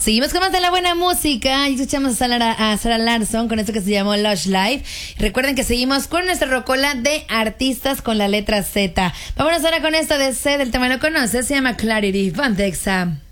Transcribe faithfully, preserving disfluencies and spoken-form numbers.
Seguimos con más de la buena música y escuchamos a Sara, a Sara Larsson con esto que se llamó Lush Life. Recuerden que seguimos con nuestra rocola de artistas con la letra Z. Vámonos ahora con esto de C, del tema lo conoces, se llama Clarity, Vandexa.